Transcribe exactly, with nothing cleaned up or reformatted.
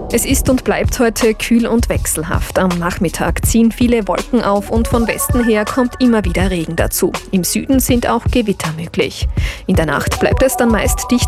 Es ist und bleibt heute kühl und wechselhaft. Am Nachmittag ziehen viele Wolken auf und von Westen her kommt immer wieder Regen dazu. Im Süden sind auch Gewitter möglich. In der Nacht bleibt es dann meist dicht